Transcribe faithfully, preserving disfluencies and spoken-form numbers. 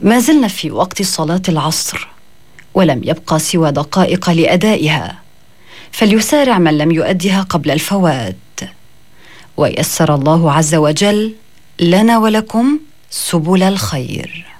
ما زلنا في وقت صلاة العصر ولم يبقى سوى دقائق لأدائها، فليسارع من لم يؤدها قبل الفوات، ويسر الله عز وجل لنا ولكم سبل الخير.